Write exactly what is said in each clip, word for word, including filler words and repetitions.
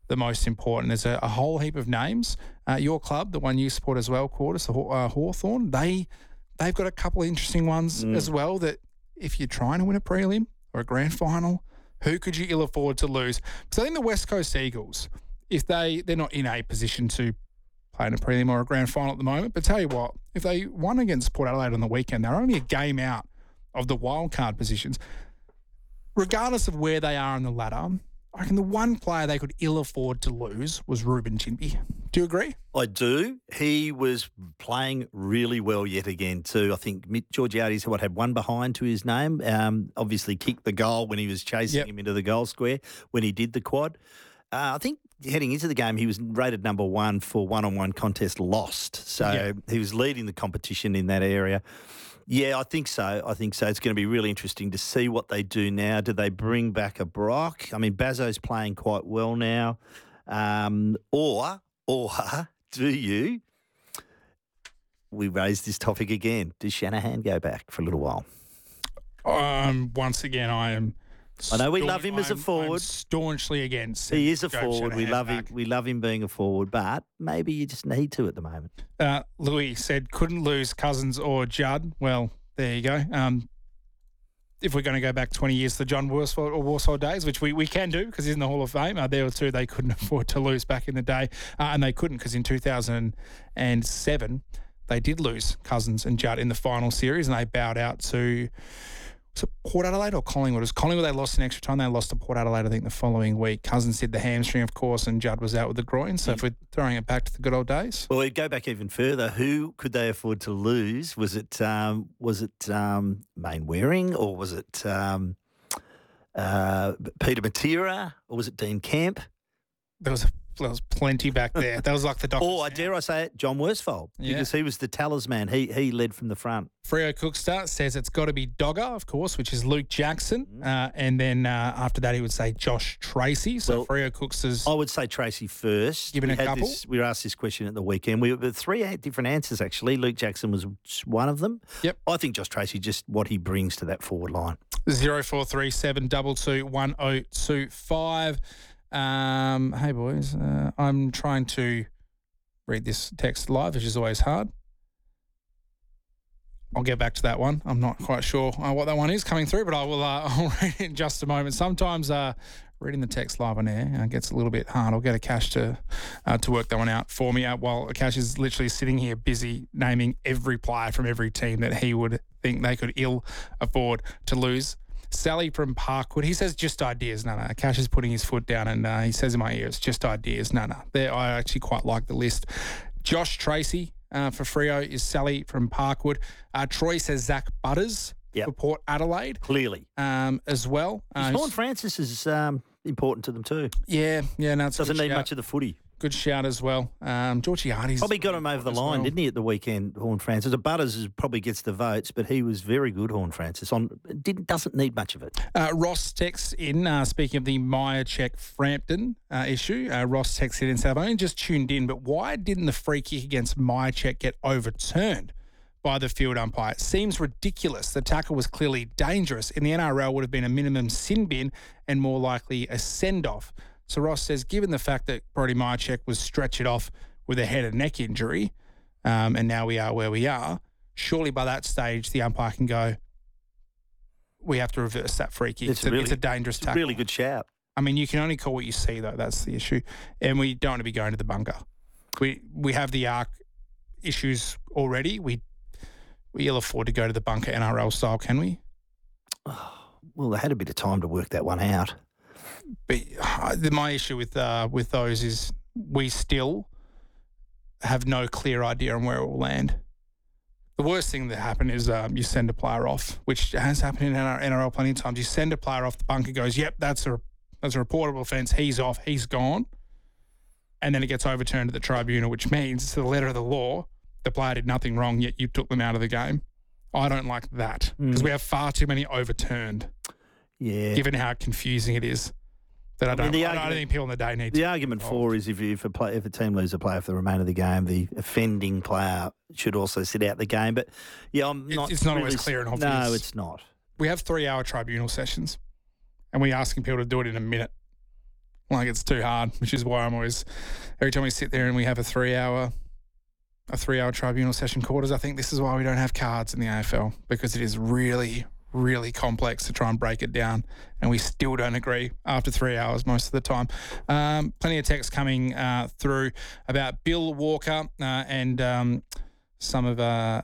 the most important. There's a, a whole heap of names. Uh, your club, the one you support as well, Quartus, uh, Hawthorn, they, they've got a couple of interesting ones mm. as well that if you're trying to win a prelim or a grand final, who could you ill afford to lose? So I think the West Coast Eagles, if they, they're not in a position to play in a prelim or a grand final at the moment, but tell you what, if they won against Port Adelaide on the weekend, they're only a game out of the wildcard positions. Regardless of where they are on the ladder, I reckon the one player they could ill afford to lose was Ruben Chinby. Do you agree? I do. He was playing really well yet again too. I think Mick Georgiades what had one behind to his name. Um, obviously kicked the goal when he was chasing yep. him into the goal square when he did the quad. Uh, I think heading into the game, he was rated number one for one-on-one contest lost. So yep. he was leading the competition in that area. Yeah, I think so. I think so. It's going to be really interesting to see what they do now. Do they bring back a Brock? I mean, Bazzo's playing quite well now. Um, or, or do you, we raised this topic again, does Shanahan go back for a little while? Um, once again, I am... I know we love him as a I'm, forward. I'm staunchly against. He is a forward. We love back. him. We love him being a forward, but maybe you just need to at the moment. Uh, Louis said couldn't lose Cousins or Judd. Well, there you go. Um, if we're going to go back twenty years to the John Worsfold or Warsaw days, which we, we can do because he's in the Hall of Fame, uh, there were two they couldn't afford to lose back in the day, uh, and they couldn't because in two thousand seven they did lose Cousins and Judd in the final series, and they bowed out to. Was it Port Adelaide or Collingwood? It was Collingwood they lost in extra time. They lost to Port Adelaide, I think, the following week. Cousins did the hamstring, of course, and Judd was out with the groin. So if we're throwing it back to the good old days. Well, we'd go back even further. Who could they afford to lose? Was it um, was it um, Main Waring or was it um, uh, Peter Matera or was it Dean Camp? There was a There was plenty back there. That was like the doctor. Or, dare I say it, John Worsfold, yeah. because he was the talisman. He he led from the front. Freo Cookster says it's got to be Dogger, of course, which is Luke Jackson. Uh, and then uh, after that, he would say Josh Tracy. So well, Freo Cookster's... I would say Tracy first. Given we a couple. This, we were asked this question at the weekend. We were three different answers, actually. Luke Jackson was one of them. Yep. I think Josh Tracy, just what he brings to that forward line. zero four three seven two two one zero two five. Um, hey, boys, uh, I'm trying to read this text live, which is always hard. I'll get back to that one. I'm not quite sure uh, what that one is coming through, but I will uh, I'll read it in just a moment. Sometimes uh, reading the text live on air uh, gets a little bit hard. I'll get Akash to uh, to work that one out for me uh, while Akash is literally sitting here busy naming every player from every team that he would think they could ill afford to lose. Sally from Parkwood, he says just ideas. No, no. Cash is putting his foot down and uh, he says in my ear, it's just ideas. No, no. There, I actually quite like the list. Josh Tracy uh, for Freo is Sally from Parkwood. Uh, Troy says Zach Butters yep. for Port Adelaide. Clearly. Um, as well. Uh, Sean Francis is um, important to them too. Yeah, yeah. No, it's Doesn't need shout. much of the footy. Good shout as well. Um, Georgiades probably got him over the line, well. didn't he, at the weekend, Horn Francis? The Butters is, probably gets the votes, but he was very good, Horn Francis. On didn't doesn't need much of it. Uh, Ross texts in, uh, speaking of the Myercheck-Frampton uh, issue, uh, Ross texts in and said, I've only just tuned in, but why didn't the free kick against Myercheck get overturned by the field umpire? It seems ridiculous. The tackle was clearly dangerous. In the N R L would have been a minimum sin bin and more likely a send-off. So Ross says, given the fact that Brody Myercheck was stretched off with a head and neck injury, um, and now we are where we are, surely by that stage the umpire can go, we have to reverse that free kick. It's, it's, a, really, it's a dangerous tackle. Really good shout. I mean, you can only call what you see, though. That's the issue. And we don't want to be going to the bunker. We we have the arc issues already. We we ill afford to go to the bunker N R L style, can we? Oh, well, they had a bit of time to work that one out. But uh, my issue with uh, with those is we still have no clear idea on where it will land. The worst thing that happened is um, you send a player off, which has happened in our N R L plenty of times. You send a player off, the bunker goes, yep, that's a that's a reportable offence. He's off, he's gone. And then it gets overturned at the tribunal, which means to the letter of the law, the player did nothing wrong, yet you took them out of the game. I don't like that because mm. we have far too many overturned. Yeah. Given how confusing it is. That I, I don't, mean, I, argument, I don't think people in the day need the to. The argument for is if, you, if, a play, if a team loses a player for the remainder of the game, the offending player should also sit out the game. But, yeah, I'm not... It's not really, always clear and obvious. No, it's not. We have three-hour tribunal sessions, and we're asking people to do it in a minute. Like, it's too hard, which is why I'm always, every time we sit there and we have a three-hour a three-hour tribunal session quarters, I think this is why we don't have cards in the A F L, because it is really, really complex to try and break it down, and we still don't agree after three hours most of the time. Um, plenty of text coming uh, through about Bill Walker uh, and um, some of uh,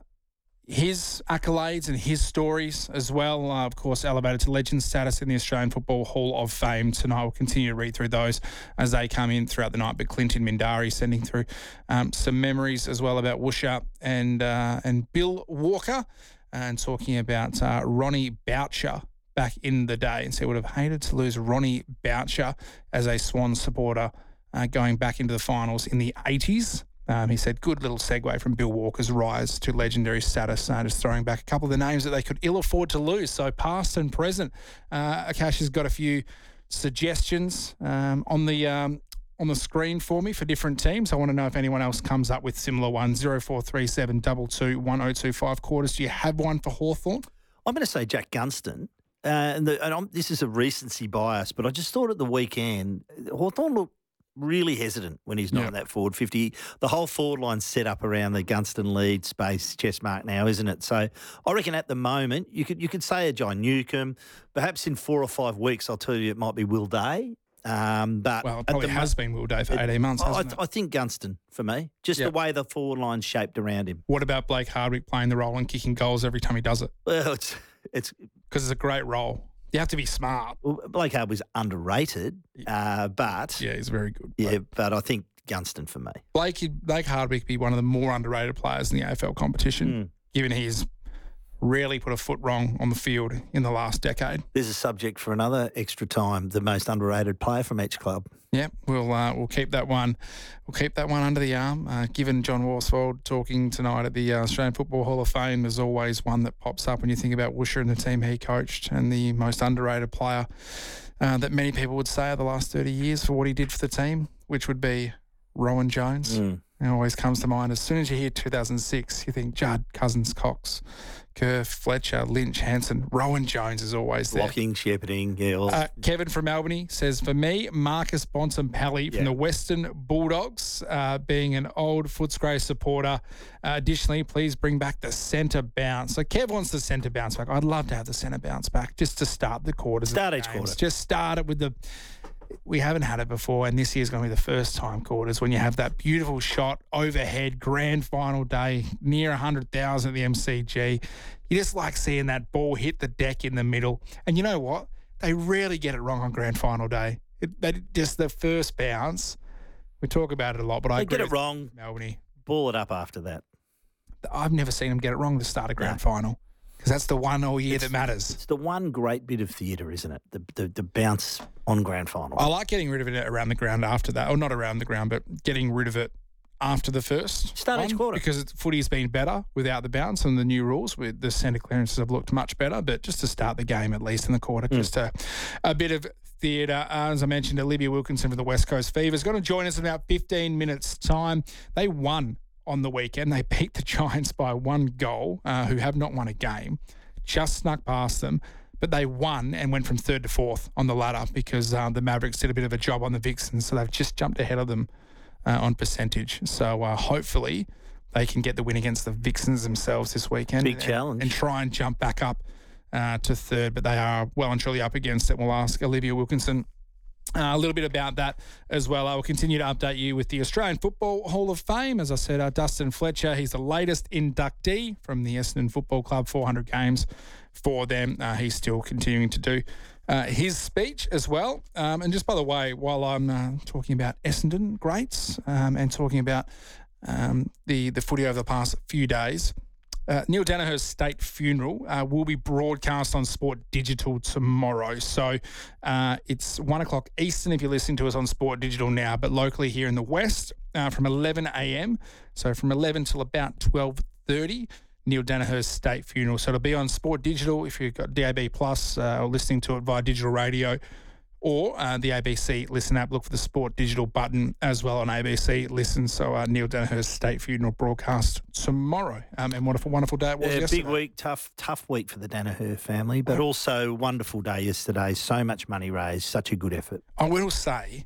his accolades and his stories as well. Uh, of course, elevated to legend status in the Australian Football Hall of Fame tonight. We'll continue to read through those as they come in throughout the night. But Clinton Mindari sending through um, some memories as well about Woosha and uh, and Bill Walker, and talking about uh, Ronnie Boucher back in the day. And so would have hated to lose Ronnie Boucher as a Swans supporter uh, going back into the finals in the eighties. Um, he said, good little segue from Bill Walker's rise to legendary status, uh, just throwing back a couple of the names that they could ill afford to lose. So past and present. Uh, Akash has got a few suggestions um, on the um, on the screen for me for different teams. I want to know if anyone else comes up with similar ones. zero four three seven two two one zero two five quarters. Do you have one for Hawthorn? I'm going to say Jack Gunston. Uh, and the, and I'm, this is a recency bias, but I just thought at the weekend, Hawthorn looked really hesitant when he's not Yep. in that forward fifty. The whole forward line's set up around the Gunston lead space chess mark now, isn't it? So I reckon at the moment you could you could say a John Newcomb. Perhaps in four or five weeks, I'll tell you it might be Will Day. Um, but Well, it at probably the has been Will Day for eighteen months, I, hasn't I, it? I think Gunston for me, just Yep. the way the forward line's shaped around him. What about Blake Hardwick playing the role and kicking goals every time he does it? Well, it's it's Because it's a great role. You have to be smart. well, Blake Hard was underrated, uh, but Yeah, he's very good. yeah, but I think Gunston for me. Blake, Blake Hardwick be one of the more underrated players in the A F L competition, Mm. given he's rarely put a foot wrong on the field in the last decade. There's a subject for another extra time. The most underrated player from each club. Yeah, we'll uh, we'll keep that one. We'll keep that one under the arm. Uh, given John Worsfold talking tonight at the uh, Australian Football Hall of Fame, there's always one that pops up when you think about Woosha and the team he coached, and the most underrated player uh, that many people would say of the last thirty years for what he did for the team, which would be Rowan Jones. Mm. It always comes to mind. As soon as you hear two thousand six, you think Judd, Cousins, Cox, Kerr, Fletcher, Lynch, Hanson. Rowan Jones is always there. Blocking, shepherding, yeah. All, Uh, Kevin from Albany says, for me, Marcus Bontempelli from Yeah. the Western Bulldogs, uh, being an old Footscray supporter. Uh, additionally, please bring back the centre bounce. So Kev wants the centre bounce back. I'd love to have the centre bounce back just to start the quarters. of Start the each games. quarter. Just start it with the... We haven't had it before, and this year's going to be the first time quarters when you have that beautiful shot overhead, grand final day, near one hundred thousand at the M C G. You just like seeing that ball hit the deck in the middle. And you know what? They rarely get it wrong on grand final day. It, they, just the first bounce. We talk about it a lot, but I they agree get it with wrong, Melbourne. ball it up after that. I've never seen them get it wrong to start a grand No. final, because that's the one all year It's- that matters. It's the one great bit of theatre, isn't it? The, the the bounce on grand final. I like getting rid of it around the ground after that, or not around the ground, but getting rid of it after the first Start each one, quarter. because it's, footy's been better without the bounce and the new rules. With the centre clearances have looked much better, but just to start the game at least in the quarter, Mm. just a, a bit of theatre. Uh, as I mentioned, Olivia Wilkinson from the West Coast Fever is going to join us in about fifteen minutes' time. They won on the weekend. They beat the Giants by one goal, uh, who have not won a game. Just snuck past them. But they won and went from third to fourth on the ladder because uh, the Mavericks did a bit of a job on the Vixens, so they've just jumped ahead of them uh, on percentage. So uh, hopefully they can get the win against the Vixens themselves this weekend. Big and, challenge. And try and jump back up uh, to third, but they are well and truly up against it. We'll ask Olivia Wilkinson Uh, a little bit about that as well. I will continue to update you with the Australian Football Hall of Fame. As I said, uh, Dustin Fletcher, he's the latest inductee from the Essendon Football Club, four hundred games for them. Uh, he's still continuing to do uh, his speech as well. Um, and just by the way, while I'm uh, talking about Essendon greats um, and talking about um, the, the footy over the past few days, Uh, Neil Danaher's state funeral uh, will be broadcast on Sport Digital tomorrow. So uh, it's one o'clock Eastern if you're listening to us on Sport Digital now, but locally here in the West uh, from eleven a.m. So from eleven till about twelve thirty, Neil Danaher's state funeral. So it'll be on Sport Digital if you've got D A B Plus uh, or listening to it via digital radio, or uh, the A B C Listen app. Look for the Sport Digital button as well on A B C Listen. So uh, Neil Danaher's state funeral broadcast tomorrow. Um, and what a wonderful day it was Yeah, yesterday. big week, tough, tough week for the Danaher family, but also wonderful day yesterday. So much money raised, such a good effort. I will say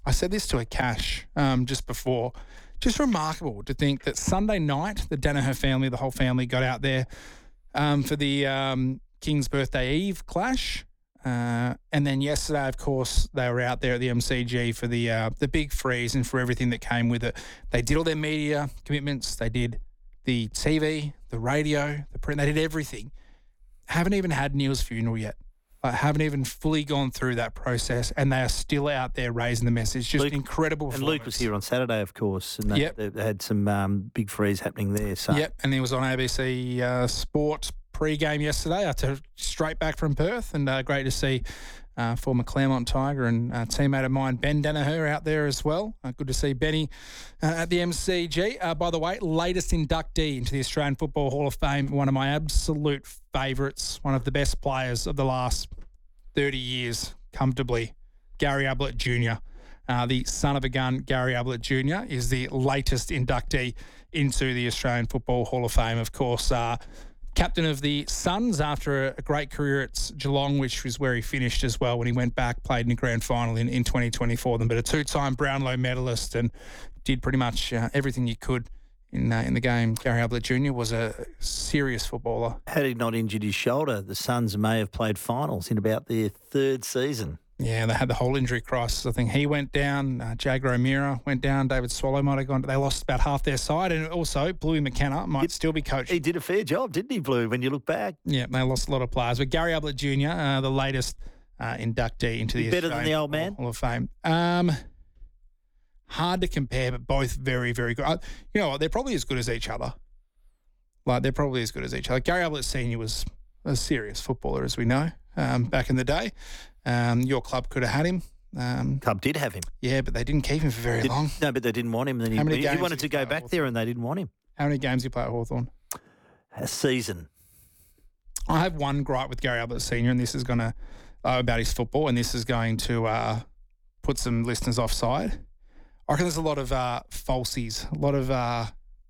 I said this to a Cash um, just before. Just remarkable to think that Sunday night, the Danaher family, the whole family got out there um, for the um, King's Birthday Eve clash. Uh, and then yesterday, of course, they were out there at the M C G for the uh, the big freeze and for everything that came with it. They did all their media commitments. They did the T V, the radio, the print. They did everything. Haven't even had Neil's funeral yet. I haven't even fully gone through that process, and they are still out there raising the message. Just Luke, incredible. And Luke was here on Saturday, of course, and they, yep. they, they had some um, big freeze happening there. So. Yep, and he was on A B C uh, Sport pre-game yesterday after straight back from Perth, and uh, great to see uh, former Claremont Tiger and uh, teammate of mine, Ben Danaher, out there as well. Uh, good to see Benny uh, at the M C G. Uh, by the way, latest inductee into the Australian Football Hall of Fame, one of my absolute favourites, one of the best players of the last thirty years, comfortably, Gary Ablett Junior Uh, the son of a gun, Gary Ablett Junior, is the latest inductee into the Australian Football Hall of Fame. Of course, uh, captain of the Suns after a, a great career at Geelong, which was where he finished as well when he went back, played in the grand final in, in twenty twenty for them. But a two-time Brownlow medalist and did pretty much uh, everything you could in uh, in the game. Gary Ablett Junior was a serious footballer. Had he not injured his shoulder, the Suns may have played finals in about their third season. Yeah, they had the whole injury crisis. I think he went down, uh, Jaguar O'Meara went down, David Swallow might have gone. They lost about half their side, and also Bluey McKenna might it, still be coaching. He did a fair job, didn't he, Blue, when you look back? Yeah, they lost a lot of players. But Gary Ablett Junior, uh, the latest uh, inductee into the better Australian than the old man Hall of Fame. Um, hard to compare, but both very, very good. Uh, you know what? They're probably as good as each other. Like, they're probably as good as each other. Gary Ablett Senior was a serious footballer, as we know, um, back in the day. Um, your club could have had him. Um, Club did have him. Yeah, but they didn't keep him for very did, long. No, but they didn't want him. Then he, How many he, games he wanted did to you go play back at there and they didn't want him. How many games did you play at Hawthorn? A season. I have one gripe with Gary Ablett Senior, and this is going to, uh, about his football, and this is going to uh, put some listeners offside. I reckon there's a lot of uh, falsies, a lot of uh,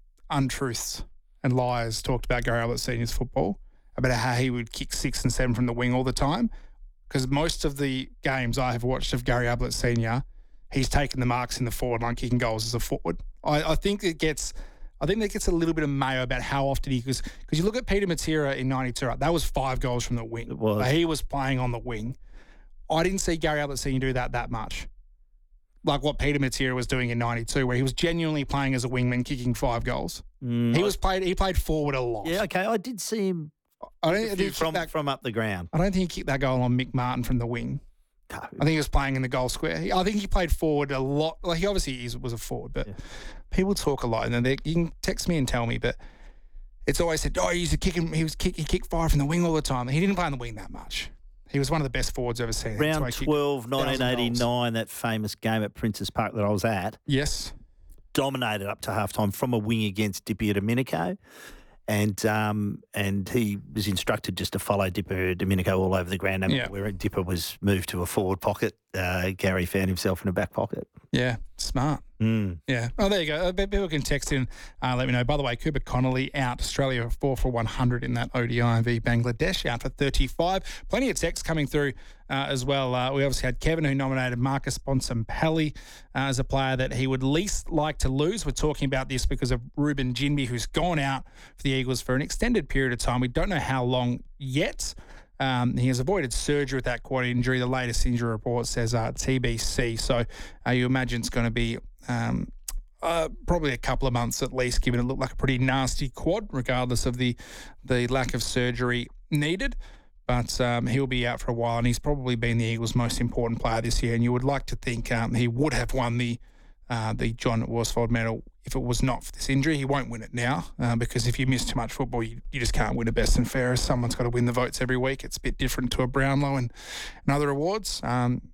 untruths and lies talked about Gary Ablett Senior's football, about how he would kick six and seven from the wing all the time. Because most of the games I have watched of Gary Ablett Senior, he's taken the marks in the forward line, kicking goals as a forward. I, I think it gets, I think that gets a little bit of mayo about how often he, because because you look at Peter Matera in ninety-two, right, that was five goals from the wing. It was. But he was playing on the wing. I didn't see Gary Ablett Senior do that that much, like what Peter Matera was doing in ninety-two, where he was genuinely playing as a wingman, kicking five goals. Mm, he I, was played. He played forward a lot. Yeah, okay. I did see him. I don't, I didn't from that, from up the ground. I don't think he kicked that goal on Mick Martin from the wing. No. I think he was playing in the goal square. He, I think he played forward a lot. Like he obviously is, was a forward, but yeah. People talk a lot, and they, you can text me and tell me, but it's always said, "Oh, he's a kicking. He was kick. He kicked fire from the wing all the time." He didn't play on the wing that much. He was one of the best forwards I've ever seen. Round twelve, nineteen eighty-nine, that famous game at Princes Park that I was at. Yes. Dominated up to halftime from a wing against Dipper Domenico. And um, and he was instructed just to follow Dipper Domenico all over the ground. And yeah. Where Dipper was moved to a forward pocket, uh, Gary found himself in a back pocket. Yeah, smart. Mm. Yeah. Oh, there you go. I bet people can text in, uh, let me know. By the way, Cooper Connolly out. Australia four for one hundred in that O D I v Bangladesh, out for thirty-five. Plenty of texts coming through uh, as well. Uh, we obviously had Kevin, who nominated Marcus Bontempelli uh, as a player that he would least like to lose. We're talking about this because of Ruben Jinby, who's gone out for the Eagles for an extended period of time. We don't know how long yet. Um, he has avoided surgery with that quad injury. The latest injury report says uh, T B C. So uh, you imagine it's going to be um, uh, probably a couple of months at least, given it looked like a pretty nasty quad, regardless of the the lack of surgery needed. But um, he'll be out for a while, and he's probably been the Eagles' most important player this year. And you would like to think um, he would have won the uh, the John Worsfold medal if it was not for this injury. He won't win it now uh, because if you miss too much football, you, you just can't win a best and fairest. Someone's got to win the votes every week. It's a bit different to a Brownlow and, and other awards. Um,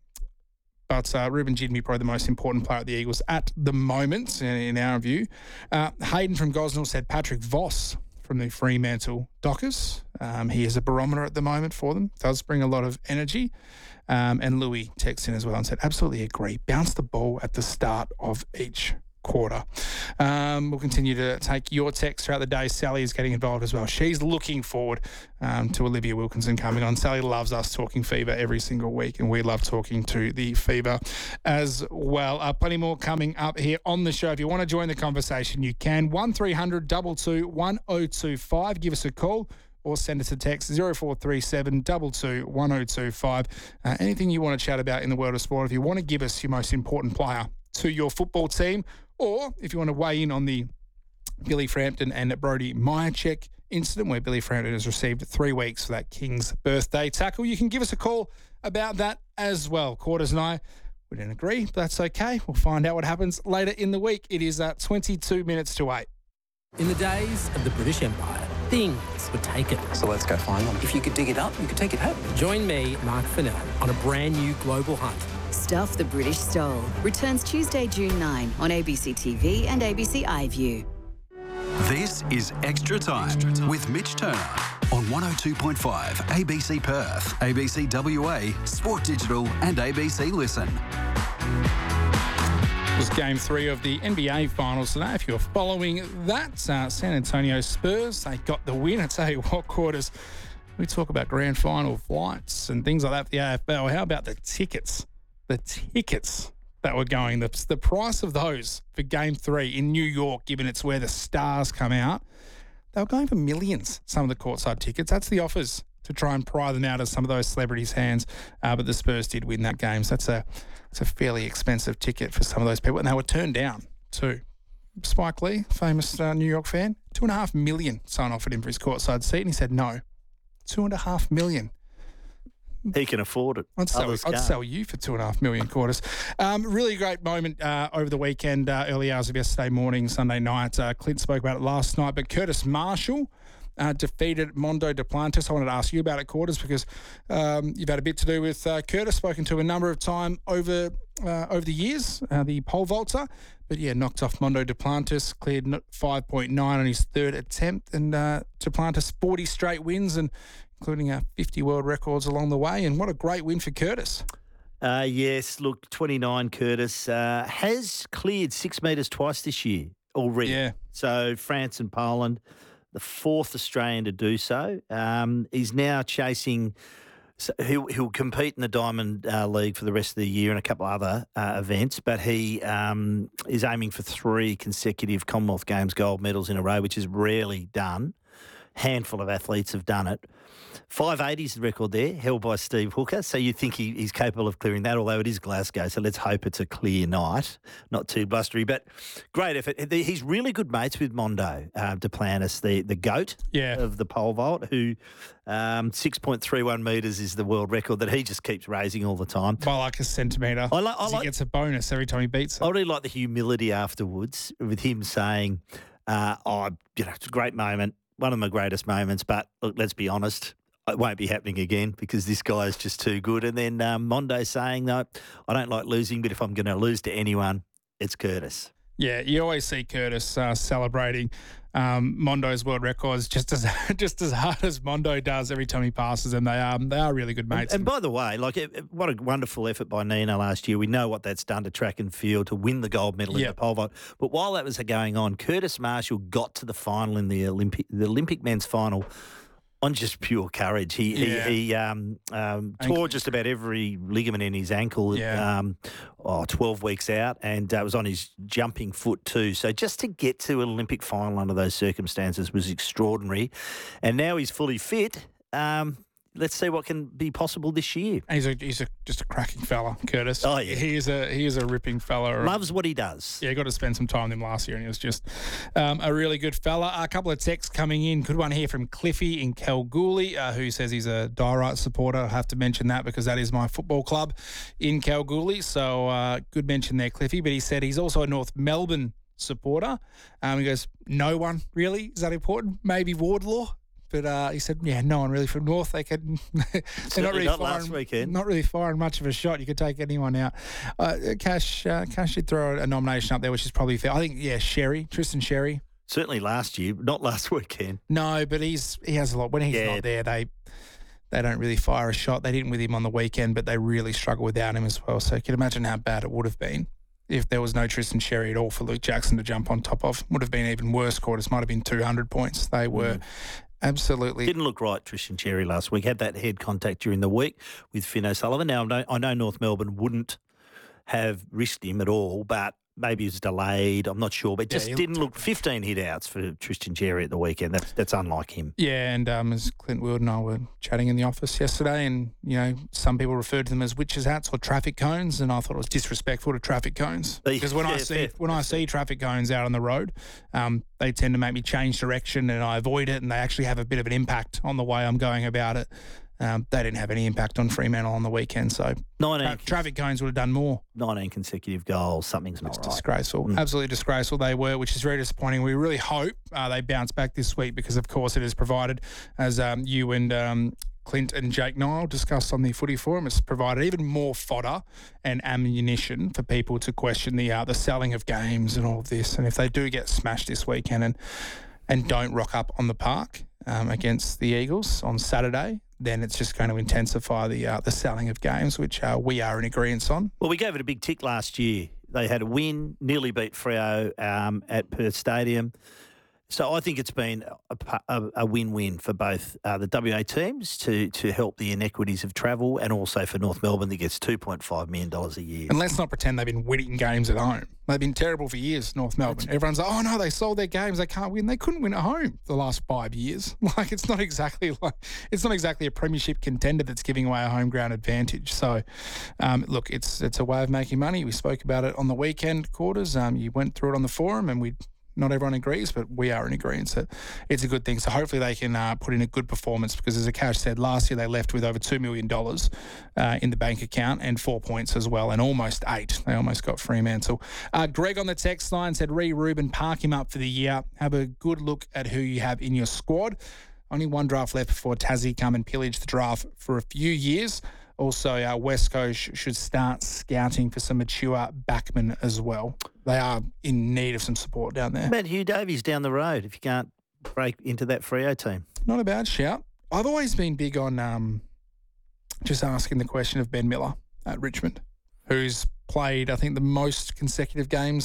but uh, Ruben Jinby, probably the most important player at the Eagles at the moment, in, in our view. Uh, Hayden from Gosnell said Patrick Voss from the Fremantle Dockers. Um, he is a barometer at the moment for them. Does bring a lot of energy. Um, and Louis texts in as well and said, absolutely agree. Bounce the ball at the start of each quarter. Um, we'll continue to take your texts throughout the day. Sally is getting involved as well. She's looking forward um, to Olivia Wilkinson coming on. Sally loves us talking Fever every single week, and we love talking to the Fever as well. Uh, plenty more coming up here on the show. If you want to join the conversation, you can. one three hundred two two one oh two five. Give us a call or send us a text, zero four three seven two two one oh two five. Uh, anything you want to chat about in the world of sport. If you want to give us your most important player to your football team, or if you want to weigh in on the Billy Frampton and Brody Myercheck incident where Billy Frampton has received three weeks for that King's birthday tackle, you can give us a call about that as well. Quarters and I, we didn't agree, but that's okay. We'll find out what happens later in the week. It is at twenty-two minutes to eight. In the days of the British Empire, things were taken. So let's go find them. If you could dig it up, you could take it home. Join me, Mark Fennell, on a brand new global hunt. Stuff the British Stole returns Tuesday, June ninth on A B C T V and A B C iView. This is Extra Time with Mitch Turner on one oh two point five A B C Perth, A B C W A, Sport Digital and A B C Listen. It was game three of the N B A Finals today. If you're following that, uh, San Antonio Spurs, they got the win. I tell you what, Quarters, we talk about grand final flights and things like that for the A F L. How about the tickets? The tickets that were going, the, the price of those for game three in New York, given it's where the stars come out, they were going for millions, some of the courtside tickets. That's the offers to try and pry them out of some of those celebrities' hands. Uh, but the Spurs did win that game. So that's a, that's a fairly expensive ticket for some of those people. And they were turned down too. Spike Lee, famous uh, New York fan, two and a half million someone offered him for his courtside seat, and he said no. Two and a half million. He can afford it. I'd sell, I'd sell you for two and a half million Quarters. Um, really great moment uh, over the weekend, uh, early hours of yesterday morning, Sunday night. Uh, Clint spoke about it last night, but Curtis Marshall uh, defeated Mondo Duplantis. I wanted to ask you about it, Quarters, because um, you've had a bit to do with uh, Curtis, spoken to a number of times over uh, over the years, uh, the pole vaulter. But yeah, knocked off Mondo Duplantis, cleared five point nine on his third attempt, and uh, Duplantis forty straight wins, and including uh, fifty world records along the way. And what a great win for Curtis. Uh, yes, look, twenty-nine Curtis uh, has cleared six metres twice this year already. Yeah. So France and Poland, the fourth Australian to do so. Um, he's now chasing... So he'll, he'll compete in the Diamond uh, League for the rest of the year and a couple of other uh, events, but he um, is aiming for three consecutive Commonwealth Games gold medals in a row, which is rarely done. Handful of athletes have done it. five eighty is the record there, held by Steve Hooker. So you think he, he's capable of clearing that, although it is Glasgow. So let's hope it's a clear night, not too blustery. But great effort. He's really good mates with Mondo uh, Duplantis, the, the GOAT yeah. of the pole vault, who um, six point three one metres is the world record that he just keeps raising all the time. By like a centimetre. I like, I like, he gets a bonus every time he beats it. I really like the humility afterwards with him saying, uh, oh, you know, it's a great moment. One of my greatest moments, but look, let's be honest, it won't be happening again because this guy is just too good. And then um, Mondo saying, no, I don't like losing, but if I'm going to lose to anyone, it's Curtis. Yeah, you always see Curtis uh, celebrating um, Mondo's world records just as just as hard as Mondo does every time he passes them. They are they are really good mates. And, and by the way, like it, what a wonderful effort by Nina last year. We know what that's done to track and field to win the gold medal yep. in the pole vault. But while that was going on, Curtis Marshall got to the final in the Olympic the Olympic men's final on just pure courage. He yeah. he, he um, um, tore just about every ligament in his ankle. Yeah. Um, oh, twelve weeks out, and uh, was on his jumping foot too. So just to get to an Olympic final under those circumstances was extraordinary. And now he's fully fit. Um, let's see what can be possible this year. He's a he's a just a cracking fella, Curtis. Oh yeah, he is a he is a ripping fella. Loves what he does. Yeah, got to spend some time with him last year, and he was just um, a really good fella. A couple of texts coming in. Good one here from Cliffy in Kalgoorlie, uh, who says he's a Diorite supporter. I have to mention that because that is my football club in Kalgoorlie. So uh, good mention there, Cliffy. But he said he's also a North Melbourne supporter. Um, he goes, no one really is that important. Maybe Wardlaw. But uh, he said, yeah, no one really from North. They could, they're not really not firing, last weekend. Not really firing much of a shot. You could take anyone out. Uh, Cash, uh, Cash did throw a nomination up there, which is probably fair. I think, yeah, Sherry, Tristan Sherry. Certainly last year, not last weekend. No, but he's he has a lot. When he's yeah. not there, they they don't really fire a shot. They didn't with him on the weekend, but they really struggle without him as well. So you can imagine how bad it would have been if there was no Tristan Sherry at all for Luke Jackson to jump on top of. Would have been even worse quarters, might have been two hundred points. They were mm. absolutely... Didn't look right, Tristan Cherry last week. Had that head contact during the week with Finn O'Sullivan. Now, I know, I know North Melbourne wouldn't have risked him at all, but maybe it was delayed. I'm not sure, but it just yeah, didn't look fifteen hit outs for Tristan Cherry at the weekend. That's that's unlike him. Yeah, and um, as Clint Wild and I were chatting in the office yesterday, and you know, some people referred to them as witches' hats or traffic cones, and I thought it was disrespectful to traffic cones because when yeah, I see fair, when fair. I see traffic cones out on the road, um, they tend to make me change direction, and I avoid it, and they actually have a bit of an impact on the way I'm going about it. Um, they didn't have any impact on Fremantle on the weekend, so tra- traffic cones would have done more. nineteen consecutive goals, something's not it's right. disgraceful, mm. absolutely disgraceful they were, which is very disappointing. We really hope uh, they bounce back this week because, of course, it is provided, as um, you and um, Clint and Jake Nile discussed on the Footy Forum, it's provided even more fodder and ammunition for people to question the uh, the selling of games and all of this. And if they do get smashed this weekend and, and don't rock up on the park um, against the Eagles on Saturday, then it's just going to intensify the uh, the selling of games, which uh, we are in agreement on. Well, we gave it a big tick last year. They had a win, nearly beat Freo um, at Perth Stadium. So I think it's been a, a, a win-win for both uh, the W A teams to to help the inequities of travel, and also for North Melbourne that gets two point five million dollars a year. And let's not pretend they've been winning games at home. They've been terrible for years, North Melbourne. That's Everyone's like, oh, no, they sold their games. They can't win. They couldn't win at home the last five years. Like, it's not exactly like it's not exactly a premiership contender that's giving away a home ground advantage. So, um, look, it's it's a way of making money. We spoke about it on the weekend quarters. Um, you went through it on the forum, and we not everyone agrees, but we are in agreement that it's a good thing. So hopefully they can uh, put in a good performance because, as Akash said, last year they left with over two million dollars uh, in the bank account and four points as well, and almost eight. They almost got Fremantle. Uh, Greg on the text line said, Ree Rubin, park him up for the year. Have a good look at who you have in your squad. Only one draft left before Tassie come and pillage the draft for a few years. Also, uh, West Coast should start scouting for some mature backmen as well. They are in need of some support down there. What about Hugh Davies down the road if you can't break into that Freo team? Not a bad shout. I've always been big on um, just asking the question of Ben Miller at Richmond, who's played, I think, the most consecutive games